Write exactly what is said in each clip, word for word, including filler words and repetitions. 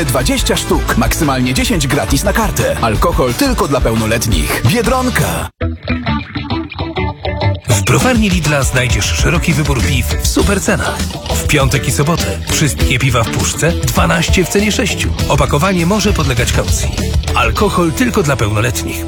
dwadzieścia sztuk, maksymalnie dziesięć gratis na kartę. Alkohol tylko dla pełnoletnich. Biedronka. W browarni Lidla znajdziesz szeroki wybór piw w super cenach. W piątek i sobotę wszystkie piwa w puszce dwanaście w cenie sześciu. Opakowanie może podlegać kaucji. Alkohol tylko dla pełnoletnich.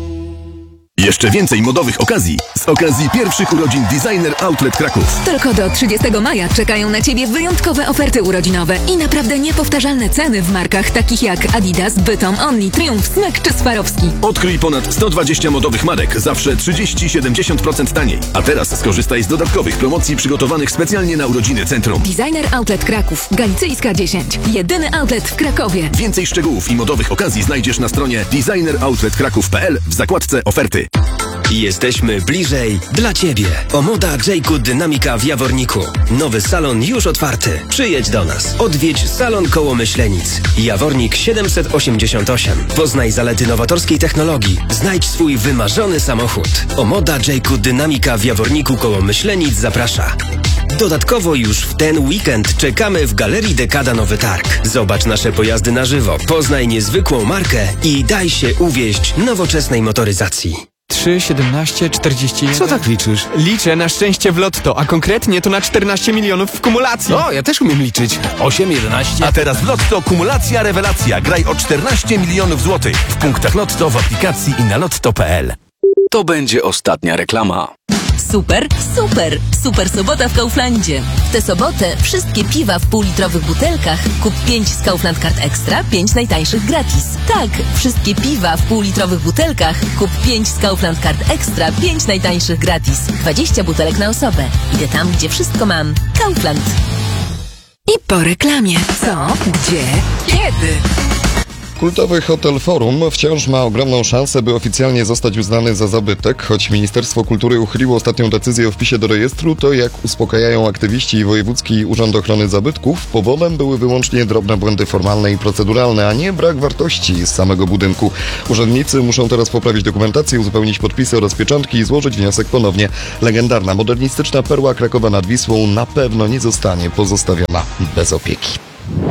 Jeszcze więcej modowych okazji z okazji pierwszych urodzin Designer Outlet Kraków. Tylko do trzydziestego maja czekają na Ciebie wyjątkowe oferty urodzinowe i naprawdę niepowtarzalne ceny w markach takich jak Adidas, Bytom, Only, Triumph, Smyk czy Swarowski. Odkryj ponad sto dwadzieścia modowych marek, zawsze trzydzieści do siedemdziesięciu procent taniej. A teraz skorzystaj z dodatkowych promocji przygotowanych specjalnie na urodziny centrum. Designer Outlet Kraków, Galicyjska dziesięć. Jedyny outlet w Krakowie. Więcej szczegółów i modowych okazji znajdziesz na stronie designer outlet kraków kropka p l w zakładce oferty. Jesteśmy bliżej dla Ciebie. Omoda Jayku Dynamika w Jaworniku. Nowy salon już otwarty. Przyjedź do nas. Odwiedź salon koło Myślenic. Jawornik siedemset osiemdziesiąt osiem. Poznaj zalety nowatorskiej technologii. Znajdź swój wymarzony samochód. Omoda Jayku Dynamika w Jaworniku koło Myślenic zaprasza. Dodatkowo już w ten weekend czekamy w Galerii Dekada Nowy Targ. Zobacz nasze pojazdy na żywo, poznaj niezwykłą markę i daj się uwieść nowoczesnej motoryzacji. trzy, siedemnaście, czterdzieści jeden. Co tak liczysz? Liczę na szczęście w lotto, a konkretnie to na czternaście milionów w kumulacji. O, ja też umiem liczyć. osiem, jedenaście. A teraz w Lotto kumulacja rewelacja. Graj o czternaście milionów złotych. W punktach Lotto, w aplikacji i na lotto kropka p l. To będzie ostatnia reklama. Super, super, super sobota w Kauflandzie. W tę sobotę wszystkie piwa w półlitrowych butelkach kup pięć z Kaufland Card Extra, pięć najtańszych gratis. Tak, wszystkie piwa w półlitrowych butelkach kup pięć z Kaufland Card Extra, pięć najtańszych gratis. dwadzieścia butelek na osobę. Idę tam, gdzie wszystko mam. Kaufland. I po reklamie. Co? Gdzie? Kiedy? Kultowy hotel Forum wciąż ma ogromną szansę, by oficjalnie zostać uznany za zabytek. Choć Ministerstwo Kultury uchyliło ostatnią decyzję o wpisie do rejestru, to jak uspokajają aktywiści i Wojewódzki Urząd Ochrony Zabytków, powodem były wyłącznie drobne błędy formalne i proceduralne, a nie brak wartości z samego budynku. Urzędnicy muszą teraz poprawić dokumentację, uzupełnić podpisy oraz pieczątki i złożyć wniosek ponownie. Legendarna, modernistyczna perła Krakowa nad Wisłą na pewno nie zostanie pozostawiona bez opieki.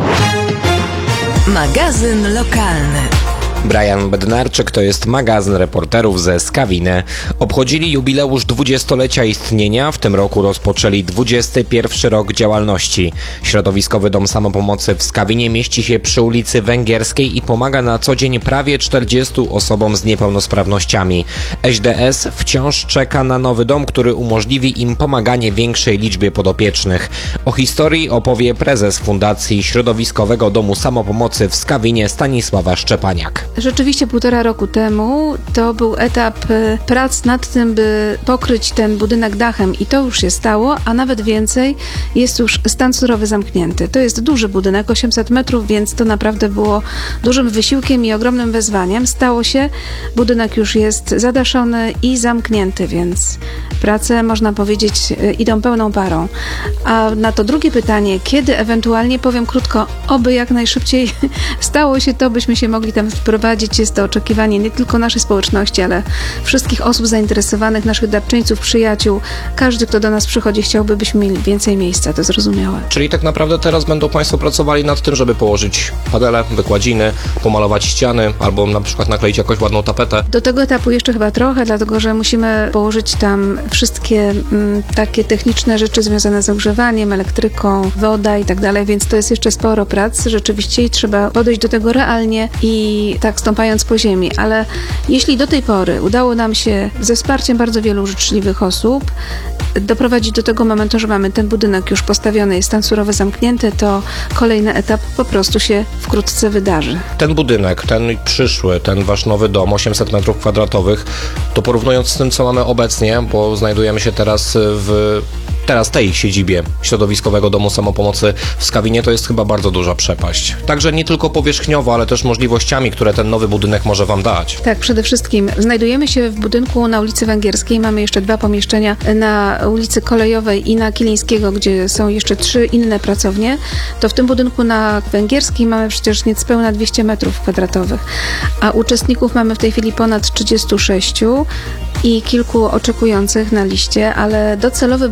Magazyn lokalny. Brian Bednarczyk to jest magazyn reporterów ze Skawiny. Obchodzili jubileusz dwudziestolecia istnienia, w tym roku rozpoczęli dwudziesty pierwszy rok działalności. Środowiskowy Dom Samopomocy w Skawinie mieści się przy ulicy Węgierskiej i pomaga na co dzień prawie czterdziestu osobom z niepełnosprawnościami. S D S wciąż czeka na nowy dom, który umożliwi im pomaganie większej liczbie podopiecznych. O historii opowie prezes Fundacji Środowiskowego Domu Samopomocy w Skawinie Stanisława Szczepaniak. Rzeczywiście półtora roku temu to był etap prac nad tym, by pokryć ten budynek dachem i to już się stało, a nawet więcej, jest już stan surowy zamknięty. To jest duży budynek, osiemset metrów, więc to naprawdę było dużym wysiłkiem i ogromnym wyzwaniem. Stało się, budynek już jest zadaszony i zamknięty, więc prace, można powiedzieć, idą pełną parą. A na to drugie pytanie, kiedy ewentualnie, powiem krótko, oby jak najszybciej stało się to, byśmy się mogli tam wprowadzić. Jest to oczekiwanie nie tylko naszej społeczności, ale wszystkich osób zainteresowanych, naszych darczyńców, przyjaciół. Każdy, kto do nas przychodzi, chciałby, byśmy mieli więcej miejsca, to zrozumiałe. Czyli tak naprawdę teraz będą Państwo pracowali nad tym, żeby położyć panele, wykładziny, pomalować ściany, albo na przykład nakleić jakąś ładną tapetę. Do tego etapu jeszcze chyba trochę, dlatego że musimy położyć tam wszystkie m, takie techniczne rzeczy związane z ogrzewaniem, elektryką, woda i tak dalej, więc to jest jeszcze sporo prac rzeczywiście i trzeba podejść do tego realnie i tak stąpając po ziemi, ale jeśli do tej pory udało nam się ze wsparciem bardzo wielu życzliwych osób doprowadzić do tego momentu, że mamy ten budynek już postawiony, jest stan surowy zamknięty, to kolejny etap po prostu się wkrótce wydarzy. Ten budynek, ten przyszły, ten wasz nowy dom, osiemset metrów kwadratowych, to porównując z tym, co mamy obecnie, bo znajdujemy się teraz w teraz tej siedzibie Środowiskowego Domu Samopomocy w Skawinie, to jest chyba bardzo duża przepaść. Także nie tylko powierzchniowo, ale też możliwościami, które ten nowy budynek może wam dać. Tak, przede wszystkim znajdujemy się w budynku na ulicy Węgierskiej. Mamy jeszcze dwa pomieszczenia na ulicy Kolejowej i na Kilińskiego, gdzie są jeszcze trzy inne pracownie. To w tym budynku na Węgierskiej mamy przecież niespełna dwieście metrów kwadratowych, a uczestników mamy w tej chwili ponad trzydziestu sześciu i kilku oczekujących na liście, ale docelowy budynek będzie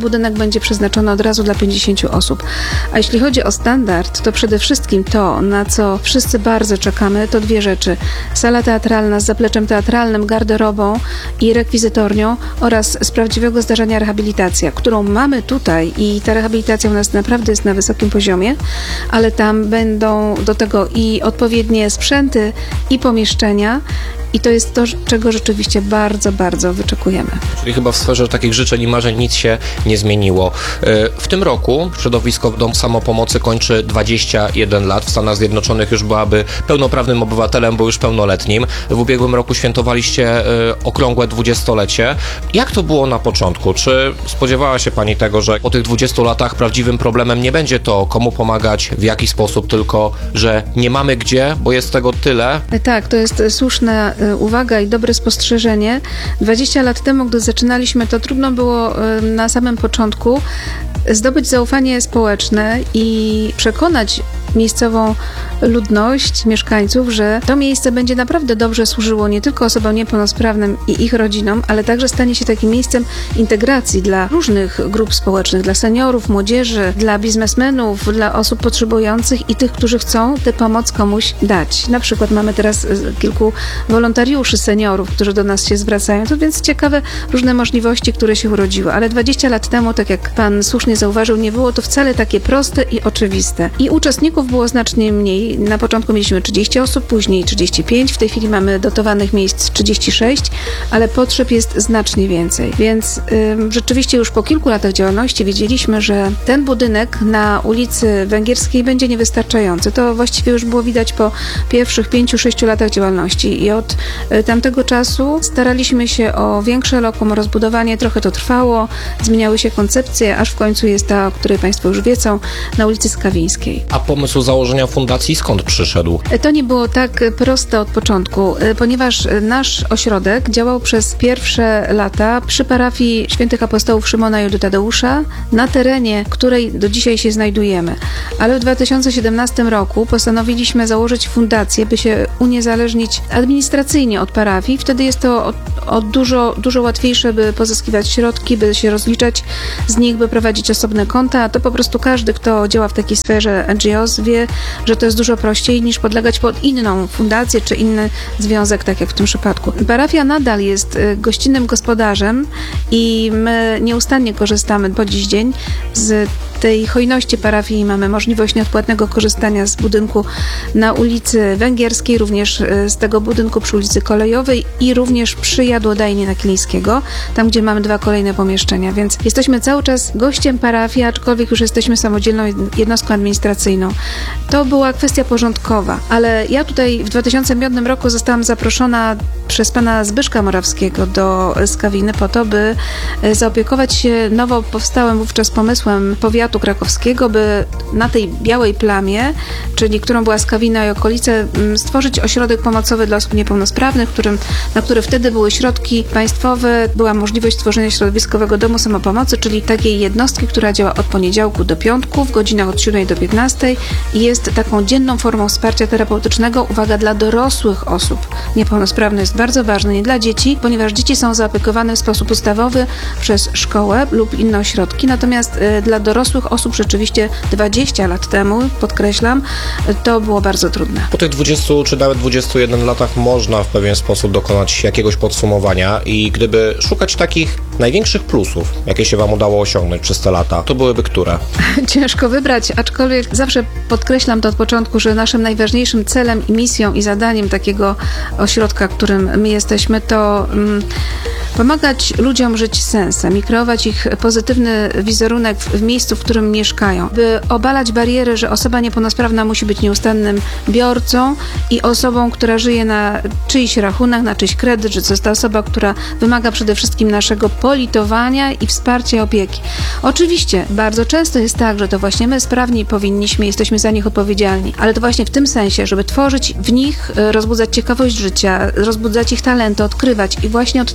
będzie przeznaczone od razu dla pięćdziesięciu osób. A jeśli chodzi o standard, to przede wszystkim to, na co wszyscy bardzo czekamy, to dwie rzeczy. Sala teatralna z zapleczem teatralnym, garderobą i rekwizytornią oraz z prawdziwego zdarzenia rehabilitacja, którą mamy tutaj i ta rehabilitacja u nas naprawdę jest na wysokim poziomie, ale tam będą do tego i odpowiednie sprzęty, i pomieszczenia. I to jest to, czego rzeczywiście bardzo, bardzo wyczekujemy. Czyli chyba w sferze takich życzeń i marzeń nic się nie zmieniło. W tym roku środowisko Dom Samopomocy kończy dwadzieścia jeden lat. W Stanach Zjednoczonych już byłaby pełnoprawnym obywatelem, bo już pełnoletnim. W ubiegłym roku świętowaliście okrągłe dwudziestolecie. Jak to było na początku? Czy spodziewała się Pani tego, że po tych dwudziestu latach prawdziwym problemem nie będzie to, komu pomagać, w jaki sposób, tylko że nie mamy gdzie, bo jest tego tyle? Tak, to jest słuszna uwaga i dobre spostrzeżenie. dwadzieścia lat temu, gdy zaczynaliśmy, to trudno było na samym początku zdobyć zaufanie społeczne i przekonać miejscową ludność, mieszkańców, że to miejsce będzie naprawdę dobrze służyło nie tylko osobom niepełnosprawnym i ich rodzinom, ale także stanie się takim miejscem integracji dla różnych grup społecznych, dla seniorów, młodzieży, dla biznesmenów, dla osób potrzebujących i tych, którzy chcą tę pomoc komuś dać. Na przykład mamy teraz kilku wolontariuszy seniorów, którzy do nas się zwracają. To więc ciekawe różne możliwości, które się urodziły. Ale dwadzieścia lat temu, tak jak pan słusznie zauważył, nie było to wcale takie proste i oczywiste. I uczestników było znacznie mniej. Na początku mieliśmy trzydzieści osób, później trzydzieści pięć. W tej chwili mamy dotowanych miejsc trzydzieści sześć, ale potrzeb jest znacznie więcej. Więc ym, rzeczywiście już po kilku latach działalności wiedzieliśmy, że ten budynek na ulicy Węgierskiej będzie niewystarczający. To właściwie już było widać po pierwszych pięciu, sześciu latach działalności i od y, tamtego czasu staraliśmy się o większe lokum, o rozbudowanie. Trochę to trwało, zmieniały się koncepcje, aż w końcu jest ta, o której Państwo już wiedzą, na ulicy Skawińskiej. A pomysł założenia fundacji skąd przyszedł? To nie było tak proste od początku, ponieważ nasz ośrodek działał przez pierwsze lata przy parafii świętych apostołów Szymona i Judy Tadeusza, na terenie której do dzisiaj się znajdujemy. Ale w dwa tysiące siedemnastym roku postanowiliśmy założyć fundację, by się uniezależnić administracyjnie od parafii. Wtedy jest to o, o dużo, dużo łatwiejsze, by pozyskiwać środki, by się rozliczać z nich, by prowadzić osobne konta. A to po prostu każdy, kto działa w takiej sferze N G O s, wie, że to jest dużo prościej niż podlegać pod inną fundację czy inny związek, tak jak w tym przypadku. Parafia nadal jest gościnnym gospodarzem i my nieustannie korzystamy po dziś dzień z tej hojności parafii. Mamy możliwość nieodpłatnego korzystania z budynku na ulicy Węgierskiej, również z tego budynku przy ulicy Kolejowej i również przy Jadłodajni Nakilińskiego, tam gdzie mamy dwa kolejne pomieszczenia, więc jesteśmy cały czas gościem parafii, aczkolwiek już jesteśmy samodzielną jednostką administracyjną. To była kwestia porządkowa, ale ja tutaj w dwa tysiące piątym roku zostałam zaproszona przez pana Zbyszka Morawskiego do Skawiny po to, by zaopiekować się nowo powstałym wówczas pomysłem powiatu krakowskiego, by na tej białej plamie, czyli którą była Skawina i okolice, stworzyć ośrodek pomocowy dla osób niepełnosprawnych, którym, na które wtedy były środki państwowe, była możliwość stworzenia środowiskowego domu samopomocy, czyli takiej jednostki, która działa od poniedziałku do piątku w godzinach od siódmej do piętnastej i jest taką dzienną formą wsparcia terapeutycznego, uwaga, dla dorosłych osób niepełnosprawnych. Jest bardzo ważne, nie dla dzieci, ponieważ dzieci są zaopiekowane w sposób ustawowy przez szkołę lub inne ośrodki, natomiast y, dla dorosłych osób rzeczywiście dwadzieścia lat temu, podkreślam, to było bardzo trudne. Po tych dwudziestu czy nawet dwudziestu jeden latach można w pewien sposób dokonać jakiegoś podsumowania i gdyby szukać takich największych plusów, jakie się Wam udało osiągnąć przez te lata, to byłyby które? Ciężko wybrać, aczkolwiek zawsze podkreślam to od początku, że naszym najważniejszym celem i misją i zadaniem takiego ośrodka, którym my jesteśmy, to um, pomagać ludziom żyć sensem i kreować ich pozytywny wizerunek w, w miejscu, w którym mieszkają, by obalać bariery, że osoba niepełnosprawna musi być nieustannym biorcą i osobą, która żyje na czyjś rachunek, na czyjś kredyt, że to jest ta osoba, która wymaga przede wszystkim naszego politowania i wsparcia, opieki. Oczywiście bardzo często jest tak, że to właśnie my sprawni powinniśmy, jesteśmy za nich odpowiedzialni, ale to właśnie w tym sensie, żeby tworzyć w nich, rozbudzać ciekawość życia, rozbudzać ich talenty, odkrywać i właśnie od tego jesteśmy.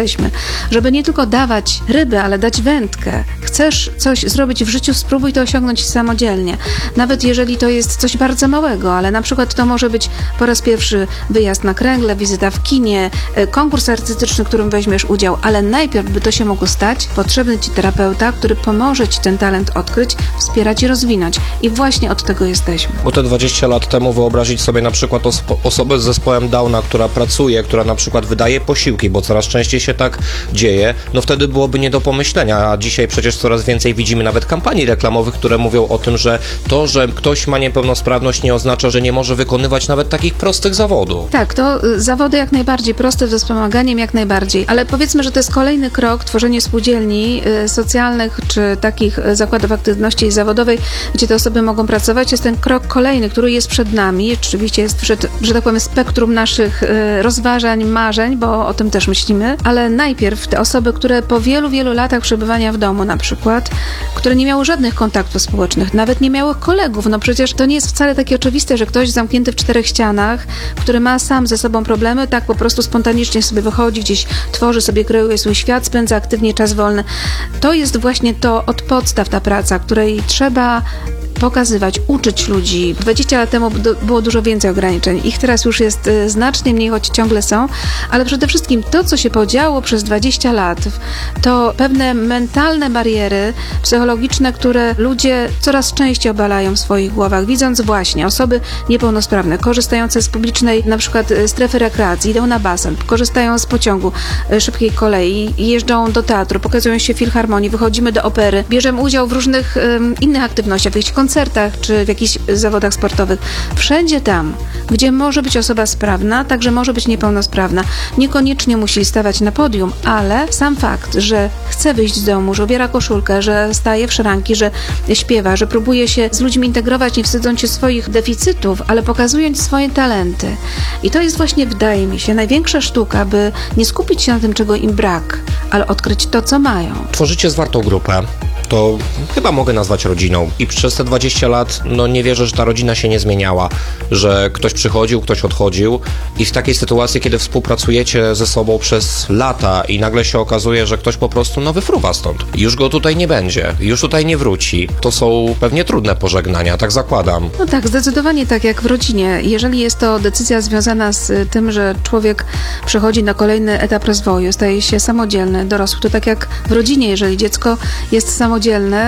jesteśmy, żeby nie tylko dawać ryby, ale dać wędkę. Chcesz coś zrobić w życiu, spróbuj to osiągnąć samodzielnie. Nawet jeżeli to jest coś bardzo małego, ale na przykład to może być po raz pierwszy wyjazd na kręgle, wizyta w kinie, konkurs artystyczny, w którym weźmiesz udział, ale najpierw, by to się mogło stać, potrzebny ci terapeuta, który pomoże ci ten talent odkryć, wspierać i rozwinąć. I właśnie od tego jesteśmy. Bo te dwadzieścia lat temu wyobrazić sobie na przykład ospo- osobę z zespołem Downa, która pracuje, która na przykład wydaje posiłki, bo coraz częściej się tak dzieje, no wtedy byłoby nie do pomyślenia, a dzisiaj przecież coraz więcej widzimy nawet kampanii reklamowych, które mówią o tym, że to, że ktoś ma niepełnosprawność, nie oznacza, że nie może wykonywać nawet takich prostych zawodów. Tak, to y, zawody jak najbardziej proste, ze wspomaganiem jak najbardziej, ale powiedzmy, że to jest kolejny krok, tworzenie spółdzielni y, socjalnych, czy takich y, zakładów aktywności zawodowej, gdzie te osoby mogą pracować. Jest ten krok kolejny, który jest przed nami. Oczywiście jest przed, że tak powiem, spektrum naszych y, rozważań, marzeń, bo o tym też myślimy, ale najpierw te osoby, które po wielu, wielu latach przebywania w domu na przykład, które nie miały żadnych kontaktów społecznych, nawet nie miały kolegów, no przecież to nie jest wcale takie oczywiste, że ktoś zamknięty w czterech ścianach, który ma sam ze sobą problemy, tak po prostu spontanicznie sobie wychodzi, gdzieś tworzy sobie, kreuje swój świat, spędza aktywnie czas wolny. To jest właśnie to od podstaw ta praca, której trzeba pokazywać, uczyć ludzi. dwadzieścia lat temu było dużo więcej ograniczeń. Ich teraz już jest y, znacznie mniej, choć ciągle są, ale przede wszystkim to, co się podziało przez dwadzieścia lat, to pewne mentalne bariery psychologiczne, które ludzie coraz częściej obalają w swoich głowach, widząc właśnie osoby niepełnosprawne, korzystające z publicznej na przykład strefy rekreacji, idą na basen, korzystają z pociągu y, szybkiej kolei, jeżdżą do teatru, pokazują się w filharmonii, wychodzimy do opery, bierzemy udział w różnych y, innych aktywnościach, w jakichś koncertach czy w jakichś zawodach sportowych. Wszędzie tam, gdzie może być osoba sprawna, także może być niepełnosprawna. Niekoniecznie musi stawać na podium, ale sam fakt, że chce wyjść z domu, że ubiera koszulkę, że staje w szranki, że śpiewa, że próbuje się z ludźmi integrować, nie wstydząc się swoich deficytów, ale pokazując swoje talenty. I to jest właśnie, wydaje mi się, największa sztuka, by nie skupić się na tym, czego im brak, ale odkryć to, co mają. Tworzycie zwartą grupę. To chyba mogę nazwać rodziną. I przez te dwadzieścia lat, no nie wierzę, że ta rodzina się nie zmieniała, że ktoś przychodził, ktoś odchodził i w takiej sytuacji, kiedy współpracujecie ze sobą przez lata i nagle się okazuje, że ktoś po prostu no wyfruwa stąd. Już go tutaj nie będzie, już tutaj nie wróci. To są pewnie trudne pożegnania, tak zakładam. No tak, zdecydowanie tak jak w rodzinie. Jeżeli jest to decyzja związana z tym, że człowiek przechodzi na kolejny etap rozwoju, staje się samodzielny, dorosły, to tak jak w rodzinie, jeżeli dziecko jest samodzielne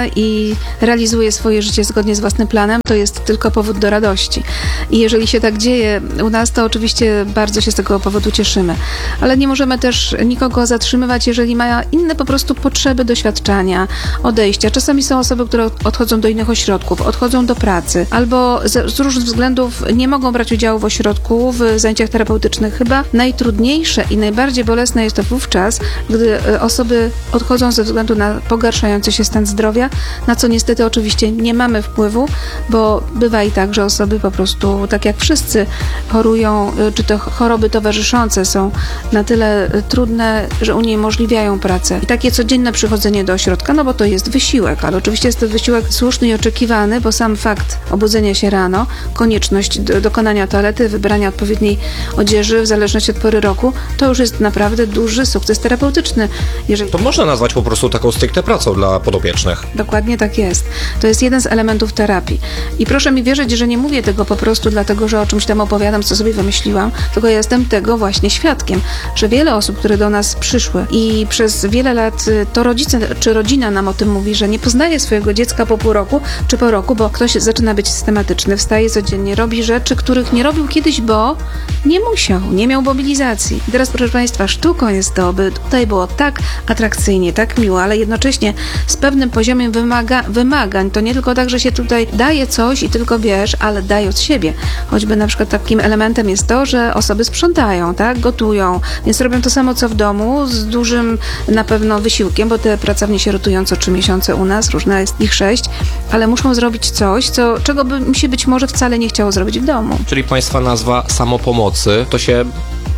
i realizuje swoje życie zgodnie z własnym planem, to jest tylko powód do radości. I jeżeli się tak dzieje u nas, to oczywiście bardzo się z tego powodu cieszymy. Ale nie możemy też nikogo zatrzymywać, jeżeli ma inne po prostu potrzeby doświadczenia, odejścia. Czasami są osoby, które odchodzą do innych ośrodków, odchodzą do pracy, albo z, z różnych względów nie mogą brać udziału w ośrodku, w zajęciach terapeutycznych. Chyba najtrudniejsze i najbardziej bolesne jest to wówczas, gdy osoby odchodzą ze względu na pogarszający się stan zdrowia, na co niestety oczywiście nie mamy wpływu, bo bywa i tak, że osoby po prostu, tak jak wszyscy, chorują, czy to choroby towarzyszące są na tyle trudne, że uniemożliwiają pracę. I takie codzienne przychodzenie do ośrodka, no bo to jest wysiłek, ale oczywiście jest to wysiłek słuszny i oczekiwany, bo sam fakt obudzenia się rano, konieczność do, dokonania toalety, wybrania odpowiedniej odzieży w zależności od pory roku, to już jest naprawdę duży sukces terapeutyczny. Jeżeli... To można nazwać po prostu taką stricte pracą dla podopiecznych. Dokładnie tak jest. To jest jeden z elementów terapii. I proszę mi wierzyć, że nie mówię tego po prostu dlatego, że o czymś tam opowiadam, co sobie wymyśliłam, tylko ja jestem tego właśnie świadkiem, że wiele osób, które do nas przyszły i przez wiele lat to rodzice czy rodzina nam o tym mówi, że nie poznaje swojego dziecka po pół roku czy po roku, bo ktoś zaczyna być systematyczny, wstaje codziennie, robi rzeczy, których nie robił kiedyś, bo nie musiał, nie miał mobilizacji. I teraz, proszę Państwa, sztuką jest to, by tutaj było tak atrakcyjnie, tak miło, ale jednocześnie z pewnym poziomem wymaga, wymagań. To nie tylko tak, że się tutaj daje coś i tylko bierz, ale daj od siebie. Choćby na przykład takim elementem jest to, że osoby sprzątają, tak, gotują, więc robią to samo co w domu, z dużym na pewno wysiłkiem, bo te pracownie się rotują co trzy miesiące u nas, różne jest ich sześć, ale muszą zrobić coś, co, czego by mi się być może wcale nie chciało zrobić w domu. Czyli Państwa nazwa samopomocy, to się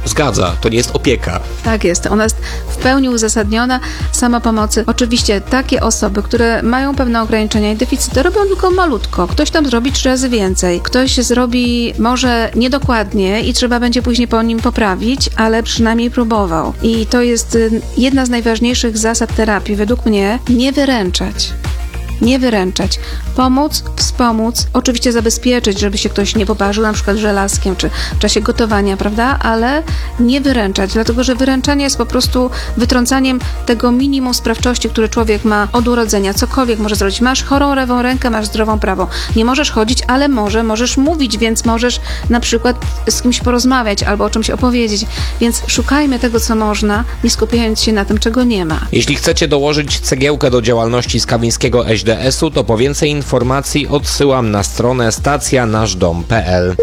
zgadza, to nie jest opieka. Tak jest, ona jest w pełni uzasadniona, samopomocy. Oczywiście takie osoby, które mają pewne ograniczenia i deficyty, robią tylko malutko. Ktoś tam zrobi trzy razy więcej, ktoś zrobi może niedokładnie i trzeba będzie później po nim poprawić, ale przynajmniej próbował. I to jest jedna z najważniejszych zasad terapii, według mnie, nie wyręczać. Nie wyręczać. Pomóc, wspomóc, oczywiście zabezpieczyć, żeby się ktoś nie poparzył na przykład żelazkiem, czy w czasie gotowania, prawda? Ale nie wyręczać, dlatego że wyręczanie jest po prostu wytrącaniem tego minimum sprawczości, które człowiek ma od urodzenia. Cokolwiek może zrobić. Masz chorą lewą rękę, masz zdrową prawą. Nie możesz chodzić, ale może możesz mówić, więc możesz na przykład z kimś porozmawiać albo o czymś opowiedzieć. Więc szukajmy tego, co można, nie skupiając się na tym, czego nie ma. Jeśli chcecie dołożyć cegiełkę do działalności Skawińskiego S D S-u, to po więcej informacji odsyłam na stronę stacja nasz dom kropka p l.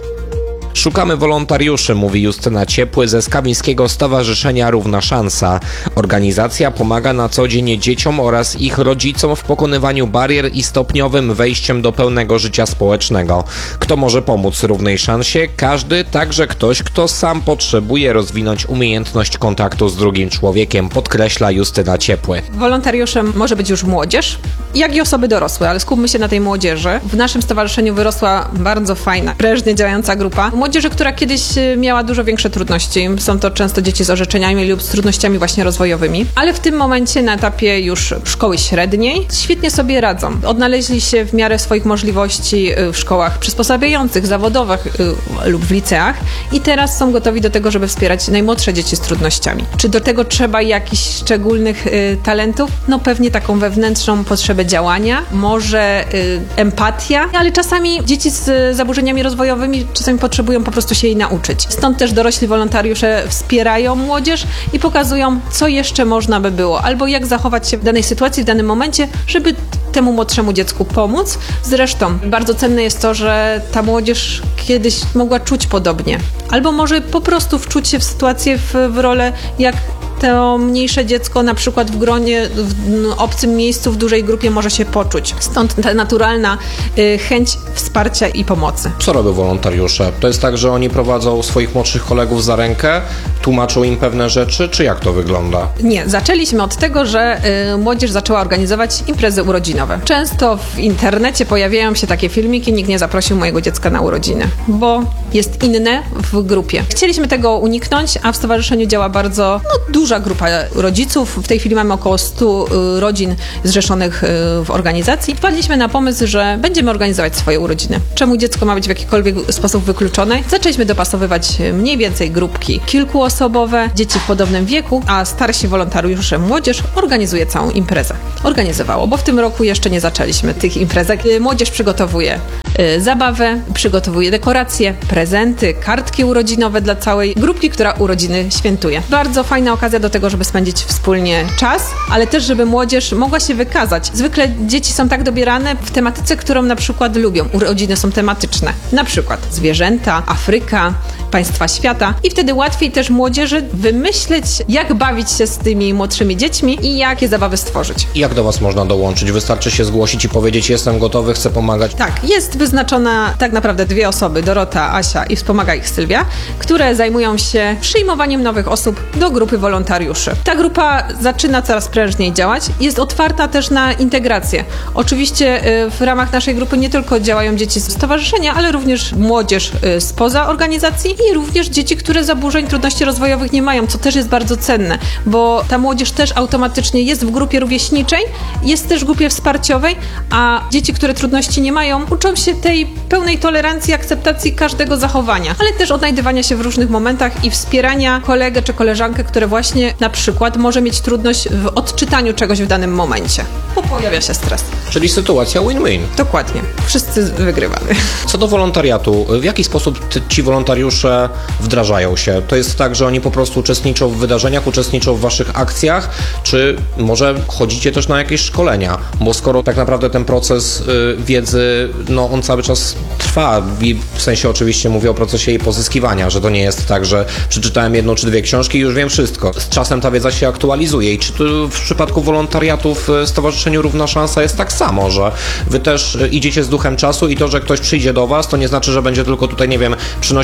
Szukamy wolontariuszy, mówi Justyna Ciepły ze Skawińskiego Stowarzyszenia Równa Szansa. Organizacja pomaga na co dzień dzieciom oraz ich rodzicom w pokonywaniu barier i stopniowym wejściem do pełnego życia społecznego. Kto może pomóc równej szansie? Każdy, także ktoś, kto sam potrzebuje rozwinąć umiejętność kontaktu z drugim człowiekiem, podkreśla Justyna Ciepły. Wolontariuszem może być już młodzież, jak i osoby dorosłe, ale skupmy się na tej młodzieży. W naszym stowarzyszeniu wyrosła bardzo fajna, prężnie działająca grupa młodzieży, która kiedyś miała dużo większe trudności. Są to często dzieci z orzeczeniami lub z trudnościami właśnie rozwojowymi, ale w tym momencie na etapie już szkoły średniej świetnie sobie radzą. Odnaleźli się w miarę swoich możliwości w szkołach przysposabiających, zawodowych lub w liceach i teraz są gotowi do tego, żeby wspierać najmłodsze dzieci z trudnościami. Czy do tego trzeba jakichś szczególnych y, talentów? No pewnie taką wewnętrzną potrzebę działania, może y, empatia, ale czasami dzieci z zaburzeniami rozwojowymi czasami potrzebują po prostu się jej nauczyć. Stąd też dorośli wolontariusze wspierają młodzież i pokazują, co jeszcze można by było, albo jak zachować się w danej sytuacji, w danym momencie, żeby temu młodszemu dziecku pomóc. Zresztą bardzo cenne jest to, że ta młodzież kiedyś mogła czuć podobnie, albo może po prostu wczuć się w sytuację, w, w rolę, jak to mniejsze dziecko na przykład w gronie, w obcym miejscu, w dużej grupie może się poczuć. Stąd ta naturalna y, chęć wsparcia i pomocy. Co robią wolontariusze? To jest tak, że oni prowadzą swoich młodszych kolegów za rękę, tłumaczą im pewne rzeczy, czy jak to wygląda? Nie, zaczęliśmy od tego, że y, młodzież zaczęła organizować imprezy urodzinowe. Często w internecie pojawiają się takie filmiki, nikt nie zaprosił mojego dziecka na urodziny, bo jest inne w grupie. Chcieliśmy tego uniknąć, a w stowarzyszeniu działa bardzo no, duża grupa rodziców. W tej chwili mamy około stu y, rodzin zrzeszonych y, w organizacji. Wpadliśmy na pomysł, że będziemy organizować swoje urodziny. Czemu dziecko ma być w jakikolwiek sposób wykluczone? Zaczęliśmy dopasowywać mniej więcej grupki kilkuosobowe, dzieci w podobnym wieku, a starsi wolontariusze, młodzież organizuje całą imprezę. Organizowało, bo w tym roku jeszcze nie zaczęliśmy tych imprezek. Młodzież przygotowuje y, zabawę, przygotowuje dekoracje, prezenty, kartki urodzinowe dla całej grupki, która urodziny świętuje. Bardzo fajna okazja do tego, żeby spędzić wspólnie czas, ale też, żeby młodzież mogła się wykazać. Zwykle dzieci są tak dobierane w tematyce, którą na przykład lubią. Urodziny są tematyczne. Na przykład zwierzęta, Afryka, państwa świata i wtedy łatwiej też młodzieży wymyśleć, jak bawić się z tymi młodszymi dziećmi i jakie zabawy stworzyć. I jak do Was można dołączyć? Wystarczy się zgłosić i powiedzieć, jestem gotowy, chcę pomagać? Tak, jest wyznaczona tak naprawdę dwie osoby, Dorota, Asia i wspomaga ich Sylwia, które zajmują się przyjmowaniem nowych osób do grupy wolontariuszy. Ta grupa zaczyna coraz prężniej działać, jest otwarta też na integrację. Oczywiście w ramach naszej grupy nie tylko działają dzieci z stowarzyszenia, ale również młodzież spoza organizacji i również dzieci, które zaburzeń, trudności rozwojowych nie mają, co też jest bardzo cenne, bo ta młodzież też automatycznie jest w grupie rówieśniczej, jest też w grupie wsparciowej, a dzieci, które trudności nie mają, uczą się tej pełnej tolerancji, akceptacji każdego zachowania, ale też odnajdywania się w różnych momentach i wspierania kolegę czy koleżankę, które właśnie na przykład może mieć trudność w odczytaniu czegoś w danym momencie, bo pojawia się stres. Czyli sytuacja win-win. Dokładnie. Wszyscy wygrywamy. Co do wolontariatu, w jaki sposób ci wolontariusze wdrażają się? To jest tak, że oni po prostu uczestniczą w wydarzeniach, uczestniczą w waszych akcjach, czy może chodzicie też na jakieś szkolenia? Bo skoro tak naprawdę ten proces y, wiedzy, no on cały czas trwa, i w sensie oczywiście mówię o procesie jej pozyskiwania, że to nie jest tak, że przeczytałem jedną czy dwie książki i już wiem wszystko. Z czasem ta wiedza się aktualizuje i czy tu w przypadku wolontariatu w Stowarzyszeniu Równa Szansa jest tak samo, że wy też idziecie z duchem czasu i to, że ktoś przyjdzie do was, to nie znaczy, że będzie tylko tutaj, nie wiem, przynosił wam kawę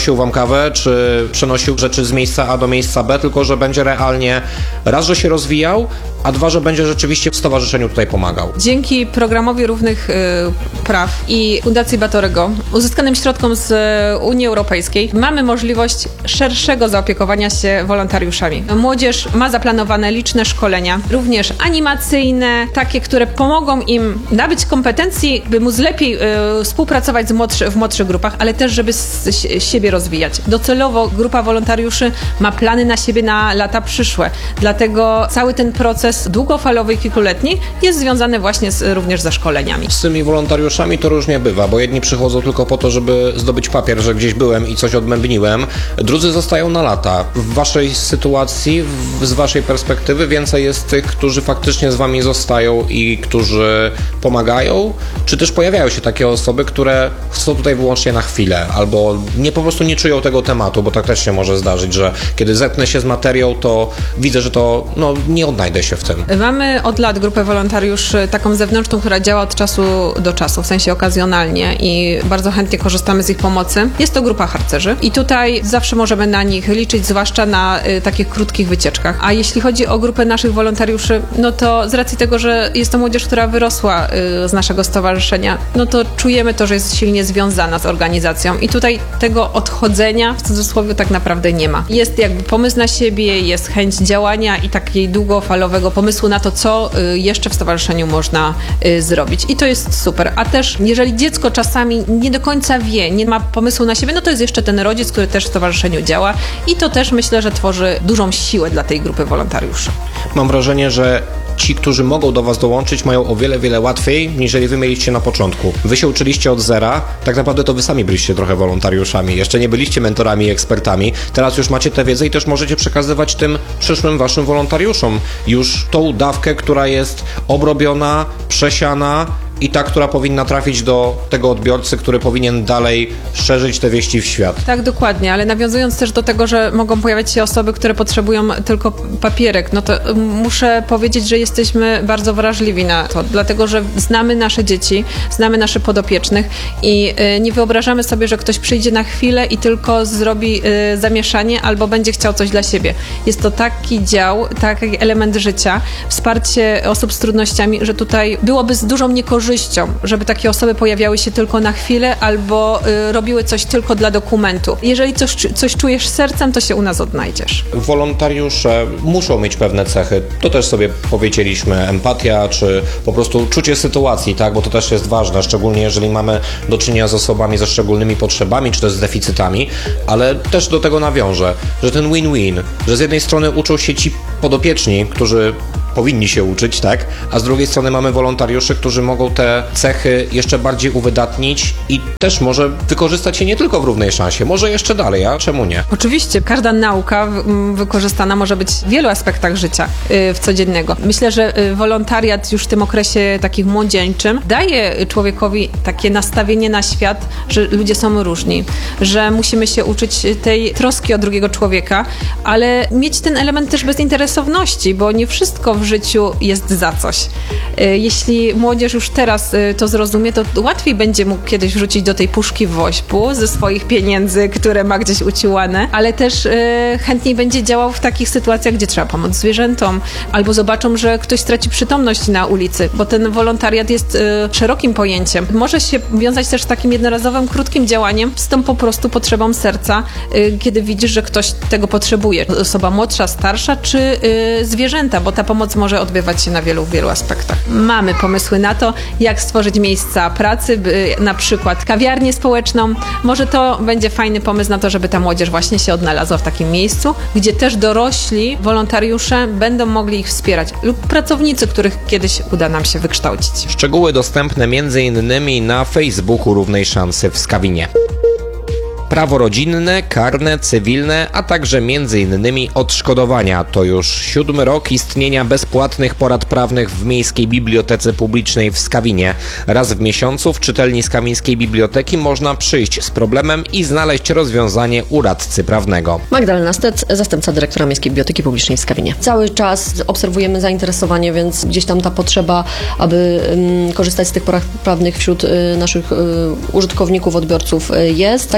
wystawę, czy przenosił rzeczy z miejsca A do miejsca B, tylko że będzie realnie raz, że się rozwijał, a dwa, że będzie rzeczywiście stowarzyszeniu tutaj pomagał. Dzięki programowi równych y, praw i Fundacji Batorego, uzyskanym środkom z y, Unii Europejskiej, mamy możliwość szerszego zaopiekowania się wolontariuszami. Młodzież ma zaplanowane liczne szkolenia, również animacyjne, takie, które pomogą im nabyć kompetencji, by móc lepiej y, współpracować z młodszy, w młodszych grupach, ale też, żeby z, z, siebie rozwijać. Docelowo grupa wolontariuszy ma plany na siebie na lata przyszłe, dlatego cały ten proces długofalowy i kilkuletni jest związany właśnie z, również ze szkoleniami. Z tymi wolontariuszami to różnie bywa, bo jedni przychodzą tylko po to, żeby zdobyć papier, że gdzieś byłem i coś odmębniłem, drudzy zostają na lata. W waszej sytuacji, w, z waszej perspektywy więcej jest tych, którzy faktycznie z wami zostają i którzy pomagają, czy też pojawiają się takie osoby, które są tutaj wyłącznie na chwilę, albo nie po prostu nie czują tego tematu, bo tak też się może zdarzyć, że kiedy zetknę się z materią, to widzę, że to no, nie odnajdę się w tym. Mamy od lat grupę wolontariuszy taką zewnętrzną, która działa od czasu do czasu, w sensie okazjonalnie i bardzo chętnie korzystamy z ich pomocy. Jest to grupa harcerzy i tutaj zawsze możemy na nich liczyć, zwłaszcza na y, takich krótkich wycieczkach. A jeśli chodzi o grupę naszych wolontariuszy, no to z racji tego, że jest to młodzież, która wyrosła y, z naszego stowarzyszenia, no to czujemy to, że jest silnie związana z organizacją i tutaj tego odchodzenia w cudzysłowie tak naprawdę nie ma. Jest jakby pomysł na siebie, jest chęć działania i takiej długofalowego pomysłu na to, co y, jeszcze w stowarzyszeniu można y, zrobić. I to jest super. A też, jeżeli dziecko czasami nie do końca wie, nie ma pomysłu na siebie, no to jest jeszcze ten rodzic, który też w stowarzyszeniu działa i to też myślę, że tworzy dużą siłę dla tej grupy wolontariuszy. Mam wrażenie, że ci, którzy mogą do was dołączyć, mają o wiele, wiele łatwiej, niżeli wy mieliście na początku. Wy się uczyliście od zera, tak naprawdę to wy sami byliście trochę wolontariuszami, jeszcze nie byliście mentorami i ekspertami, teraz już macie tę wiedzę i też możecie przekazywać tym przyszłym waszym wolontariuszom już tą dawkę, która jest obrobiona, przesiana i ta, która powinna trafić do tego odbiorcy, który powinien dalej szerzyć te wieści w świat. Tak, dokładnie, ale nawiązując też do tego, że mogą pojawiać się osoby, które potrzebują tylko papierek, no to muszę powiedzieć, że jesteśmy bardzo wrażliwi na to, dlatego, że znamy nasze dzieci, znamy naszych podopiecznych i nie wyobrażamy sobie, że ktoś przyjdzie na chwilę i tylko zrobi zamieszanie albo będzie chciał coś dla siebie. Jest to taki dział, taki element życia, wsparcie osób z trudnościami, że tutaj byłoby z dużą niekorzyścią, żeby takie osoby pojawiały się tylko na chwilę albo y, robiły coś tylko dla dokumentu. Jeżeli coś, coś czujesz sercem, to się u nas odnajdziesz. Wolontariusze muszą mieć pewne cechy. To też sobie powiedzieliśmy, empatia, czy po prostu czucie sytuacji, tak? Bo to też jest ważne, szczególnie jeżeli mamy do czynienia z osobami ze szczególnymi potrzebami, czy też z deficytami, ale też do tego nawiążę, że ten win-win, że z jednej strony uczą się ci podopieczni, którzy powinni się uczyć, tak? A z drugiej strony mamy wolontariuszy, którzy mogą te cechy jeszcze bardziej uwydatnić i też może wykorzystać je nie tylko w równej szansie, może jeszcze dalej, a czemu nie? Oczywiście, każda nauka wykorzystana może być w wielu aspektach życia w codziennego. Myślę, że wolontariat już w tym okresie takich młodzieńczym daje człowiekowi takie nastawienie na świat, że ludzie są różni, że musimy się uczyć tej troski o drugiego człowieka, ale mieć ten element też bezinteresowności, bo nie wszystko w życiu jest za coś. Jeśli młodzież już teraz to zrozumie, to łatwiej będzie mógł kiedyś wrzucić do tej puszki woźpu ze swoich pieniędzy, które ma gdzieś uciłane, ale też chętniej będzie działał w takich sytuacjach, gdzie trzeba pomóc zwierzętom, albo zobaczą, że ktoś straci przytomność na ulicy, bo ten wolontariat jest szerokim pojęciem. Może się wiązać też z takim jednorazowym, krótkim działaniem, z tą po prostu potrzebą serca, kiedy widzisz, że ktoś tego potrzebuje. Osoba młodsza, starsza, czy zwierzęta, bo ta pomoc może odbywać się na wielu, wielu aspektach. Mamy pomysły na to, jak stworzyć miejsca pracy, by, na przykład kawiarnię społeczną. Może to będzie fajny pomysł na to, żeby ta młodzież właśnie się odnalazła w takim miejscu, gdzie też dorośli wolontariusze będą mogli ich wspierać lub pracownicy, których kiedyś uda nam się wykształcić. Szczegóły dostępne między innymi na Facebooku Równej Szansy w Skawinie. Prawo rodzinne, karne, cywilne, a także między innymi odszkodowania. To już siódmy rok istnienia bezpłatnych porad prawnych w Miejskiej Bibliotece Publicznej w Skawinie. Raz w miesiącu w czytelni Skawińskiej Biblioteki można przyjść z problemem i znaleźć rozwiązanie u radcy prawnego. Magdalena Stec, zastępca dyrektora Miejskiej Biblioteki Publicznej w Skawinie. Cały czas obserwujemy zainteresowanie, więc gdzieś tam ta potrzeba, aby um, korzystać z tych porad prawnych wśród y, naszych y, użytkowników, odbiorców y, jest. Tak tylko woli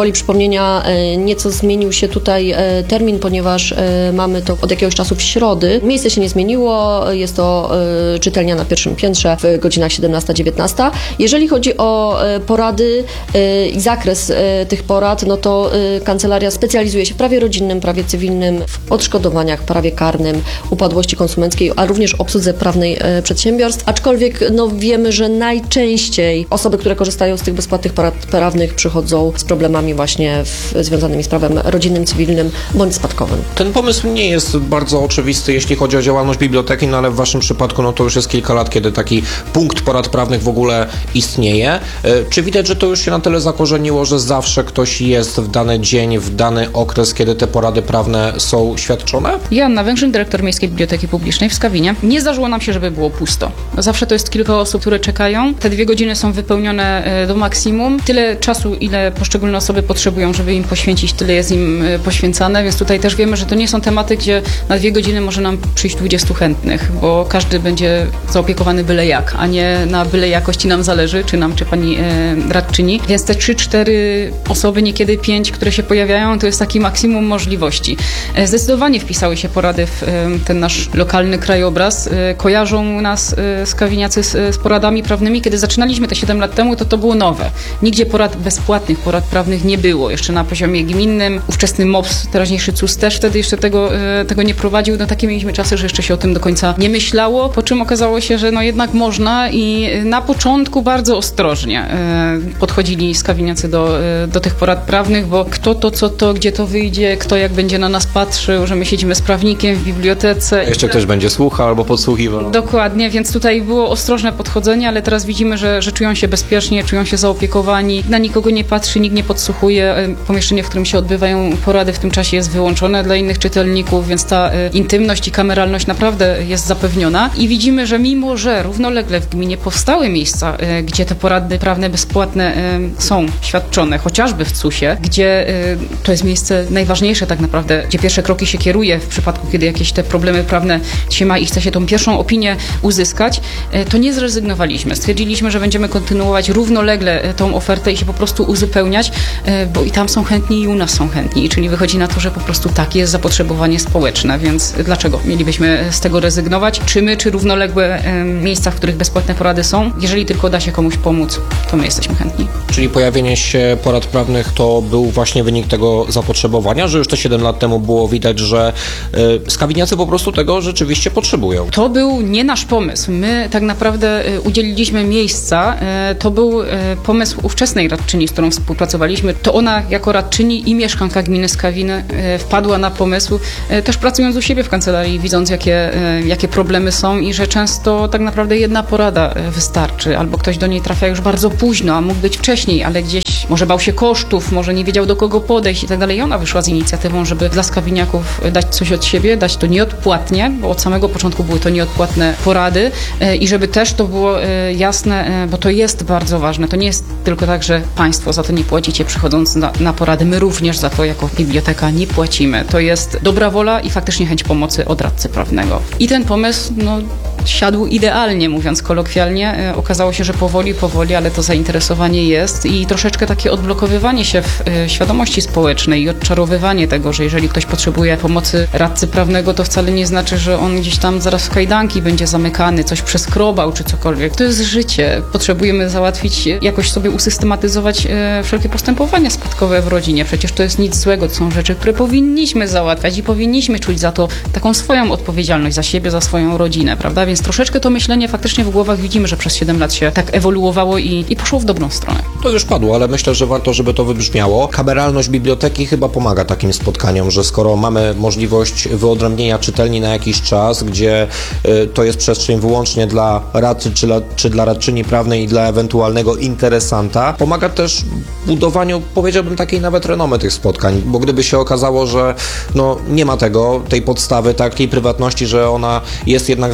woli przypomnienia, nieco zmienił się tutaj termin, ponieważ mamy to od jakiegoś czasu w środy. Miejsce się nie zmieniło, jest to czytelnia na pierwszym piętrze w godzinach siedemnasta dziewiętnasta. Jeżeli chodzi o porady i zakres tych porad, no to kancelaria specjalizuje się w prawie rodzinnym, prawie cywilnym, w odszkodowaniach, prawie karnym, upadłości konsumenckiej, a również obsłudze prawnej przedsiębiorstw. Aczkolwiek no, wiemy, że najczęściej osoby, które korzystają z tych bezpłatnych porad prawnych, przychodzą z problemami właśnie w, związanymi z prawem rodzinnym, cywilnym bądź spadkowym. Ten pomysł nie jest bardzo oczywisty, jeśli chodzi o działalność biblioteki, no ale w waszym przypadku no to już jest kilka lat, kiedy taki punkt porad prawnych w ogóle istnieje. Czy widać, że to już się na tyle zakorzeniło, że zawsze ktoś jest w dany dzień, w dany okres, kiedy te porady prawne są świadczone? Joanna Węgrzyn, dyrektor Miejskiej Biblioteki Publicznej w Skawinie. Nie zdarzyło nam się, żeby było pusto. Zawsze to jest kilka osób, które czekają. Te dwie godziny są wypełnione do maksimum. Tyle czasu, ile poszczególne osoby potrzebują, żeby im poświęcić, tyle jest im poświęcane, więc tutaj też wiemy, że to nie są tematy, gdzie na dwie godziny może nam przyjść dwudziestu chętnych, bo każdy będzie zaopiekowany byle jak, a nie na byle jakości nam zależy, czy nam, czy pani e, radczyni. Więc te trzy, cztery osoby, niekiedy pięć, które się pojawiają, to jest taki maksimum możliwości. E, zdecydowanie wpisały się porady w e, ten nasz lokalny krajobraz. E, kojarzą nas e, skawiniacy z, z poradami prawnymi. Kiedy zaczynaliśmy te siedem lat temu, to to było nowe. Nigdzie porad bezpłatnych, porad prawnych nie było. Jeszcze na poziomie gminnym. Ówczesny M O P S, teraźniejszy C U S też wtedy jeszcze tego, e, tego nie prowadził. No takie mieliśmy czasy, że jeszcze się o tym do końca nie myślało, po czym okazało się, że no jednak można i na początku bardzo ostrożnie e, podchodzili skawiniacy do, e, do tych porad prawnych, bo kto to, co to, gdzie to wyjdzie, kto jak będzie na nas patrzył, że my siedzimy z prawnikiem w bibliotece. Jeszcze ktoś będzie słuchał albo podsłuchiwał. Dokładnie, więc tutaj było ostrożne podchodzenie, ale teraz widzimy, że, że czują się bezpiecznie, czują się zaopiekowani, na nikogo nie patrzy, nikt nie podsłuchuje. Pomieszczenie, w którym się odbywają porady w tym czasie jest wyłączone dla innych czytelników, więc ta e, intymność i kameralność naprawdę jest zapewniona i widzimy, że mimo, że równolegle w gminie powstały miejsca, e, gdzie te porady prawne bezpłatne e, są świadczone, chociażby w C U S-ie, gdzie e, to jest miejsce najważniejsze tak naprawdę, gdzie pierwsze kroki się kieruje w przypadku, kiedy jakieś te problemy prawne się ma i chce się tą pierwszą opinię uzyskać, e, to nie zrezygnowaliśmy. Stwierdziliśmy, że będziemy kontynuować równolegle e, tą ofertę i się po prostu uzupełniać, e, bo i tam są chętni i u nas są chętni, czyli wychodzi na to, że po prostu takie jest zapotrzebowanie społeczne, więc dlaczego mielibyśmy z tego rezygnować? Czy my, czy równoległe e, miejsca, w których bezpłatne porady są? Jeżeli tylko da się komuś pomóc, to my jesteśmy chętni. Czyli pojawienie się porad prawnych to był właśnie wynik tego zapotrzebowania, że już te siedem lat temu było widać, że y, skawiniacy po prostu tego rzeczywiście potrzebują. To był nie nasz pomysł. My tak naprawdę y, udzieliliśmy miejsca. Y, to był y, pomysł ówczesnej radczyni, z którą współpracowaliśmy. To ona jako radczyni i mieszkanka gminy Skawiny y, wpadła na pomysł, y, też pracując u siebie w kancelarii, widząc jakie, y, jakie problemy są i że często tak naprawdę jedna porada y, wystarczy, albo ktoś do niej trafia już bardzo późno, a mógł być wcześniej, ale gdzieś może bał się kosztów, może nie wiedział do kogo podejść i tak dalej. I ona wyszła z inicjatywą, żeby dla skawiniaków dać coś od siebie, dać to nieodpłatnie, bo od samego początku były to nieodpłatne porady y, i żeby też to było y, jasne, y, bo to jest bardzo ważne. To nie jest tylko tak, że państwo za to nie płacicie przychodząc na, na porady. My również za to jako biblioteka nie płacimy. To jest dobra wola i faktycznie chęć pomocy od radcy prawnego. I ten pomysł, no, siadł idealnie, mówiąc kolokwialnie. Okazało się, że powoli, powoli, ale to zainteresowanie jest i troszeczkę takie odblokowywanie się w świadomości społecznej i odczarowywanie tego, że jeżeli ktoś potrzebuje pomocy radcy prawnego, to wcale nie znaczy, że on gdzieś tam zaraz w kajdanki będzie zamykany, coś przeskrobał czy cokolwiek. To jest życie. Potrzebujemy załatwić, jakoś sobie usystematyzować wszelkie postępowania spadkowe w rodzinie. Przecież to jest nic złego. To są rzeczy, które powinniśmy załatwiać i powinniśmy czuć za to taką swoją odpowiedzialność za siebie, za swoją rodzinę, prawda? Więc troszeczkę to myślenie faktycznie w głowach widzimy, że przez siedem lat się tak ewoluowało i, i poszło w dobrą stronę. To już padło, ale myślę, że warto, żeby to wybrzmiało. Kameralność biblioteki chyba pomaga takim spotkaniom, że skoro mamy możliwość wyodrębnienia czytelni na jakiś czas, gdzie y, to jest przestrzeń wyłącznie dla radcy czy, la, czy dla radczyni prawnej i dla ewentualnego interesanta, pomaga też budowaniu, powiedziałbym, takiej nawet renomy tych spotkań, bo gdyby się okazało, że no, nie ma tego, tej podstawy, tak, tej prywatności, że ona jest jednak zachowana,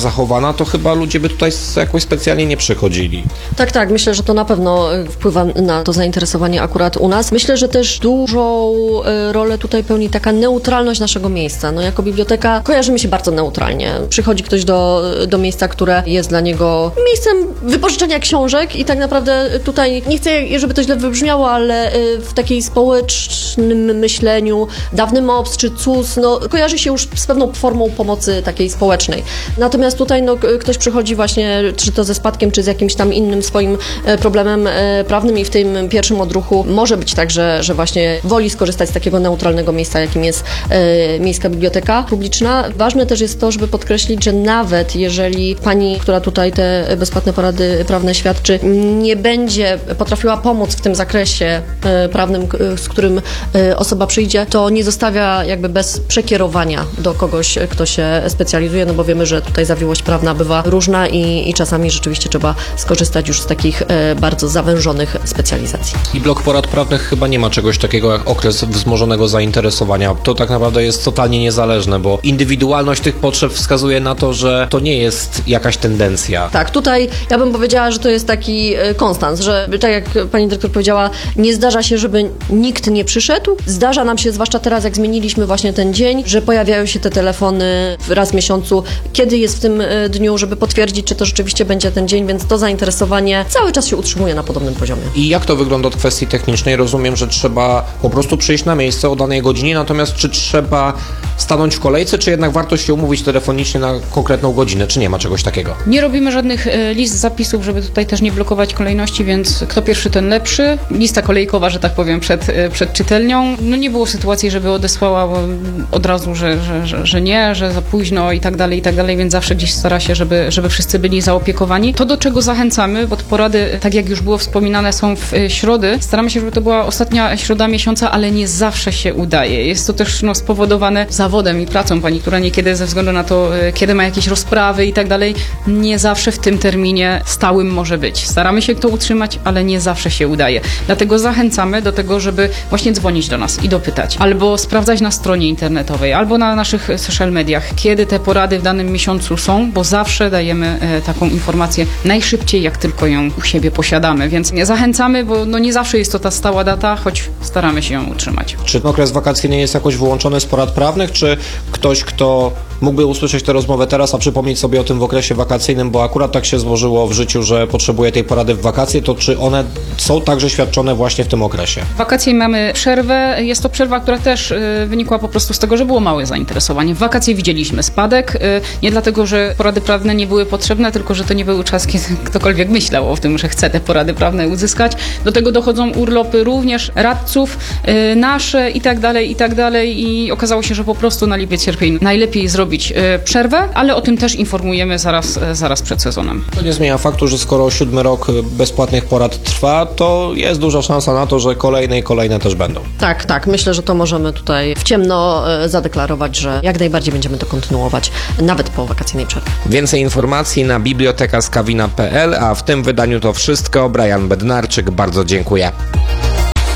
zainteresowana, to chyba ludzie by tutaj jakoś specjalnie nie przychodzili. Tak, tak, myślę, że to na pewno wpływa na to zainteresowanie akurat u nas. Myślę, że też dużą rolę tutaj pełni taka neutralność naszego miejsca. No jako biblioteka kojarzymy się bardzo neutralnie. Przychodzi ktoś do, do miejsca, które jest dla niego miejscem wypożyczenia książek i tak naprawdę tutaj, nie chcę, żeby to źle wybrzmiało, ale w takiej społecznym myśleniu dawny M O P S czy C U S, no kojarzy się już z pewną formą pomocy takiej społecznej. Natomiast tutaj no, ktoś przychodzi właśnie, czy to ze spadkiem, czy z jakimś tam innym swoim problemem prawnym i w tym pierwszym odruchu może być tak, że, że właśnie woli skorzystać z takiego neutralnego miejsca, jakim jest e, miejska biblioteka publiczna. Ważne też jest to, żeby podkreślić, że nawet jeżeli pani, która tutaj te bezpłatne porady prawne świadczy, nie będzie potrafiła pomóc w tym zakresie e, prawnym, z którym e, osoba przyjdzie, to nie zostawia jakby bez przekierowania do kogoś, kto się specjalizuje, no bo wiemy, że tutaj zawiłość prawna bywa różna i, i czasami rzeczywiście trzeba skorzystać już z takich e, bardzo zawężonych specjalizacji. I blok porad prawnych chyba nie ma czegoś takiego jak okres wzmożonego zainteresowania. To tak naprawdę jest totalnie niezależne, bo indywidualność tych potrzeb wskazuje na to, że to nie jest jakaś tendencja. Tak, tutaj ja bym powiedziała, że to jest taki konstans, że tak jak pani dyrektor powiedziała, nie zdarza się, żeby nikt nie przyszedł. Zdarza nam się, zwłaszcza teraz, jak zmieniliśmy właśnie ten dzień, że pojawiają się te telefony raz w miesiącu, kiedy jest w tym dniu, żeby potwierdzić, czy to rzeczywiście będzie ten dzień, więc to zainteresowanie cały czas się utrzymuje na podobnym poziomie. I jak to wygląda od kwestii technicznej? Rozumiem, że trzeba po prostu przyjść na miejsce o danej godzinie, natomiast czy trzeba stanąć w kolejce, czy jednak warto się umówić telefonicznie na konkretną godzinę, czy nie ma czegoś takiego? Nie robimy żadnych e, list zapisów, żeby tutaj też nie blokować kolejności, więc kto pierwszy, ten lepszy. Lista kolejkowa, że tak powiem, przed, e, przed czytelnią. No nie było sytuacji, żeby odesłała od razu, że, że, że, że nie, że za późno i tak dalej, i tak dalej, więc zawsze gdzieś stara się, żeby, żeby wszyscy byli zaopiekowani. To, do czego zachęcamy, bo porady, tak jak już było wspominane, są w e, środy. Staramy się, żeby to była ostatnia środa miesiąca, ale nie zawsze się udaje. Jest to też no, spowodowane zawodem i pracą pani, która niekiedy ze względu na to, kiedy ma jakieś rozprawy i tak dalej, nie zawsze w tym terminie stałym może być. Staramy się to utrzymać, ale nie zawsze się udaje. Dlatego zachęcamy do tego, żeby właśnie dzwonić do nas i dopytać, albo sprawdzać na stronie internetowej, albo na naszych social mediach, kiedy te porady w danym miesiącu są, bo zawsze dajemy e, taką informację najszybciej, jak tylko ją u siebie posiadamy, więc zachęcamy, bo no nie zawsze jest to ta stała data, choć staramy się ją utrzymać. Czy okres wakacyjny jest jakoś wyłączony z porad prawnych, czy ktoś, kto mógłby usłyszeć tę rozmowę teraz, a przypomnieć sobie o tym w okresie wakacyjnym, bo akurat tak się złożyło w życiu, że potrzebuje tej porady w wakacje, to czy one są także świadczone właśnie w tym okresie? W wakacje mamy przerwę. Jest to przerwa, która też y, wynikła po prostu z tego, że było małe zainteresowanie. W wakacje widzieliśmy spadek. Y, nie dlatego, że porady prawne nie były potrzebne, tylko że to nie był czas, kiedy ktokolwiek myślał o tym, że chce te porady prawne uzyskać. Do tego dochodzą urlopy również radców, y, nasze i tak dalej, i tak dalej. I okazało się, że po prostu na lipiec, sierpień najlepiej zrobić przerwę, ale o tym też informujemy zaraz, zaraz przed sezonem. To nie zmienia faktu, że skoro siódmy rok bezpłatnych porad trwa, to jest duża szansa na to, że kolejne i kolejne też będą. Tak, tak. Myślę, że to możemy tutaj w ciemno zadeklarować, że jak najbardziej będziemy to kontynuować, nawet po wakacyjnej przerwie. Więcej informacji na biblioteka skawina kropka p l, a w tym wydaniu to wszystko. Brian Bednarczyk, bardzo dziękuję.